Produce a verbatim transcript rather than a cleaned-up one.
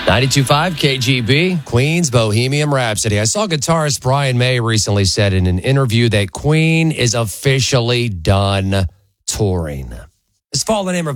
ninety-two point five K G B, Queen's Bohemian Rhapsody. I saw guitarist Brian May recently said in an interview that Queen is officially done touring. This fall, the name of